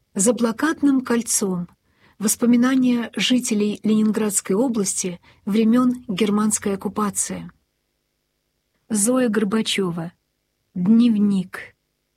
За блокадным кольцом. Воспоминания жителей Ленинградской области времен германской оккупации. Зоя Горбачева. Дневник.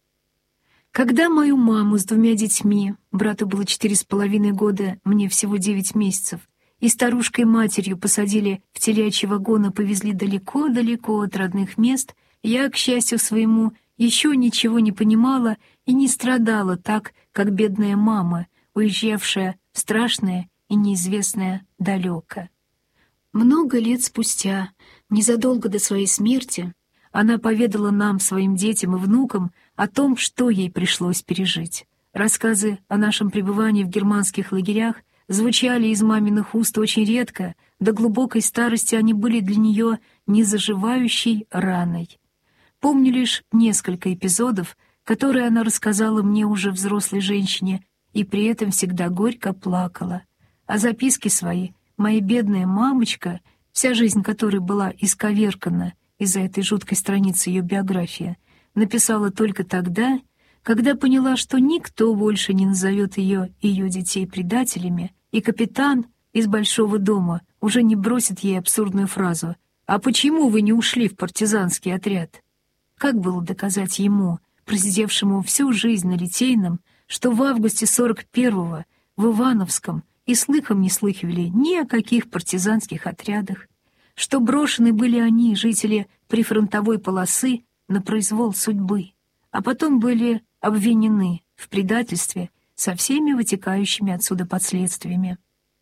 Когда мою маму с 2 детьми, брату было 4,5 года, мне всего 9 месяцев, и старушкой-матерью посадили в телячий вагон и повезли далеко-далеко от родных мест, я, к счастью своему, еще ничего не понимала и не страдала так, как бедная мама, уезжавшая в страшное и неизвестное далеко. Много лет спустя, незадолго до своей смерти, она поведала нам, своим детям и внукам, о том, что ей пришлось пережить. Рассказы о нашем пребывании в германских лагерях звучали из маминых уст очень редко, до глубокой старости они были для нее незаживающей раной. Помню лишь несколько эпизодов, которые она рассказала мне уже взрослой женщине, и при этом всегда горько плакала. А записки свои моя бедная мамочка, вся жизнь которой была исковеркана из-за этой жуткой страницы ее биографии, написала только тогда, когда поняла, что никто больше не назовет ее и ее детей предателями, и капитан из большого дома уже не бросит ей абсурдную фразу «А почему вы не ушли в партизанский отряд?» Как было доказать ему, просидевшему всю жизнь на Литейном, что в августе 41-го в Ивановском и слыхом не слыхивали ни о каких партизанских отрядах, что брошены были они, жители прифронтовой полосы, на произвол судьбы, а потом были обвинены в предательстве со всеми вытекающими отсюда последствиями.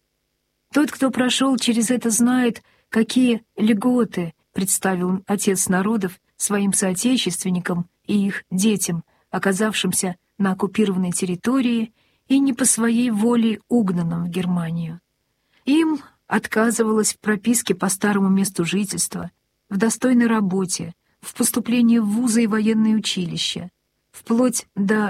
Тот, кто прошел через это, знает, какие льготы представил отец народов своим соотечественникам и их детям, оказавшимся на оккупированной территории и не по своей воле угнанным в Германию. Им отказывалось в прописке по старому месту жительства, в достойной работе, в поступлении в вузы и военные училища. Вплоть до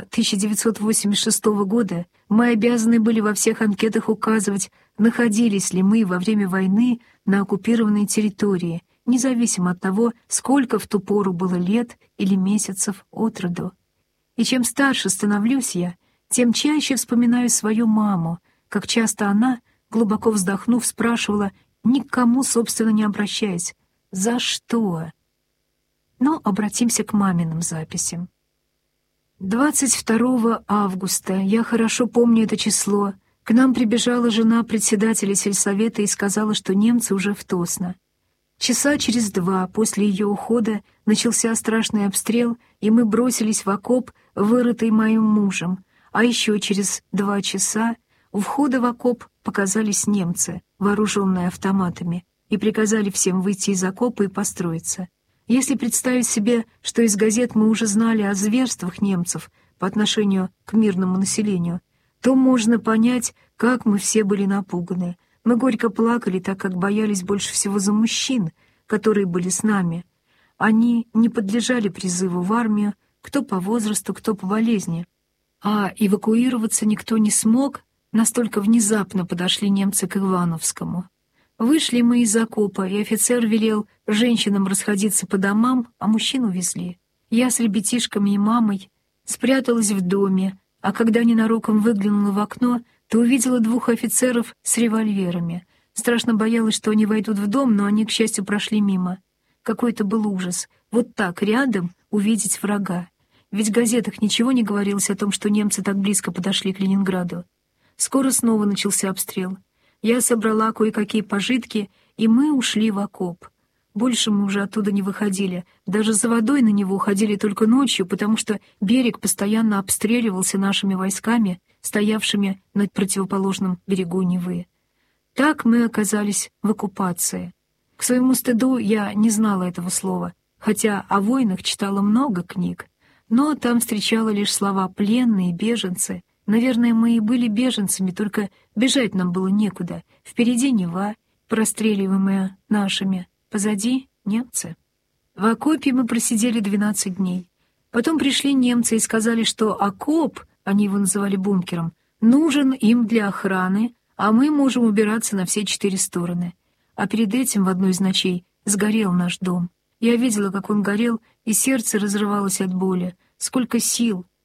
1986 года мы обязаны были во всех анкетах указывать, находились ли мы во время войны на оккупированной территории, независимо от того, сколько в ту пору было лет или месяцев от роду. И чем старше становлюсь я, тем чаще вспоминаю свою маму, как часто она, глубоко вздохнув, спрашивала, ни к кому, собственно, не обращаясь, «За что?». Но обратимся к маминым записям. 22 августа, я хорошо помню это число, к нам прибежала жена председателя сельсовета и сказала, что немцы уже в Тосно. Часа через 2 после ее ухода начался страшный обстрел, и мы бросились в окоп, вырытый моим мужем, а еще через 2 часа у входа в окоп показались немцы, вооруженные автоматами, и приказали всем выйти из окопа и построиться. Если представить себе, что из газет мы уже знали о зверствах немцев по отношению к мирному населению, то можно понять, как мы все были напуганы. Мы горько плакали, так как боялись больше всего за мужчин, которые были с нами. Они не подлежали призыву в армию, кто по возрасту, кто по болезни. А эвакуироваться никто не смог, настолько внезапно подошли немцы к Ивановскому. Вышли мы из окопа, и офицер велел женщинам расходиться по домам, а мужчин увезли. Я с ребятишками и мамой спряталась в доме, а когда ненароком выглянула в окно, то увидела 2 офицеров с револьверами. Страшно боялась, что они войдут в дом, но они, к счастью, прошли мимо. Какой-то был ужас. Вот так, рядом, увидеть врага. Ведь в газетах ничего не говорилось о том, что немцы так близко подошли к Ленинграду. Скоро снова начался обстрел. Я собрала кое-какие пожитки, и мы ушли в окоп. Больше мы уже оттуда не выходили. Даже за водой на него ходили только ночью, потому что берег постоянно обстреливался нашими войсками, стоявшими на противоположном берегу Невы. Так мы оказались в оккупации. К своему стыду я не знала этого слова, хотя о войнах читала много книг, но там встречала лишь слова «пленные», «беженцы». Наверное, мы и были беженцами, только бежать нам было некуда. Впереди Нева, простреливаемая нашими, позади немцы. В окопе мы просидели 12 дней. Потом пришли немцы и сказали, что окоп, они его называли бункером, нужен им для охраны, а мы можем убираться на все 4 стороны. А перед этим в одной из ночей сгорел наш дом. Я видела, как он горел, и сердце разрывалось от боли. Сколько сил,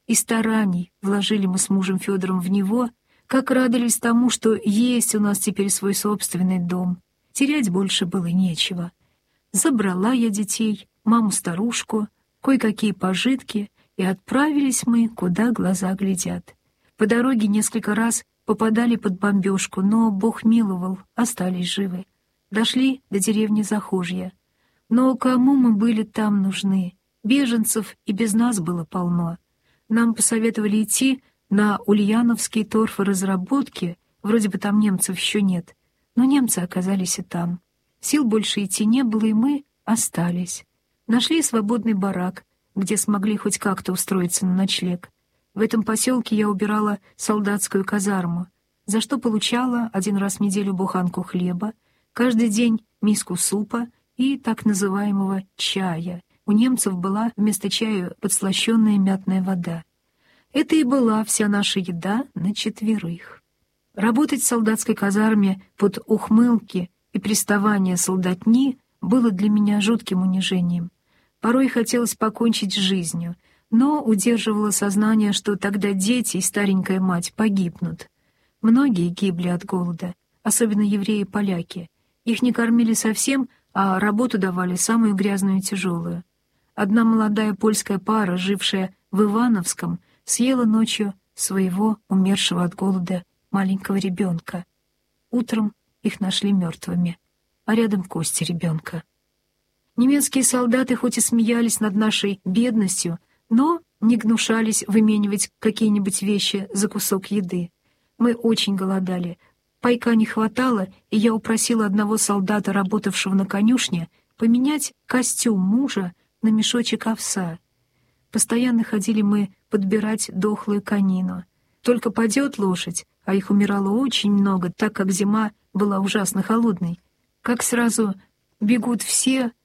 и стараний вложили мы с мужем Федором в него, как радовались тому, что есть у нас теперь свой собственный дом. Терять больше было нечего. Забрала я детей, маму-старушку, кое-какие пожитки, и отправились мы, куда глаза глядят. По дороге несколько раз попадали под бомбежку, но Бог миловал, остались живы. Дошли до деревни Захожья. Но кому мы были там нужны? Беженцев и без нас было полно. Нам посоветовали идти на ульяновские торфоразработки, вроде бы там немцев еще нет, но немцы оказались и там. Сил больше идти не было, и мы остались. Нашли свободный барак, где смогли хоть как-то устроиться на ночлег. В этом поселке я убирала солдатскую казарму, за что получала 1 раз в неделю буханку хлеба, каждый день миску супа и так называемого чая. У немцев была вместо чая подслащенная мятная вода. Это и была вся наша еда на 4. Работать в солдатской казарме под ухмылки и приставания солдатни было для меня жутким унижением. Порой хотелось покончить с жизнью, но удерживало сознание, что тогда дети и старенькая мать погибнут. Многие гибли от голода, особенно евреи и поляки. Их не кормили совсем, а работу давали самую грязную и тяжелую. Одна молодая польская пара, жившая в Ивановском, съела ночью своего умершего от голода маленького ребенка. Утром их нашли мертвыми, а рядом кости ребенка. Немецкие солдаты хоть и смеялись над нашей бедностью, но не гнушались выменивать какие-нибудь вещи за кусок еды. Мы очень голодали. Пайка не хватало, и я упросила одного солдата, работавшего на конюшне, поменять костюм мужа на мешочек овса. Постоянно ходили мы подбирать дохлую конину. Только падет лошадь, а их умирало очень много, так как зима была ужасно холодной, как сразу бегут все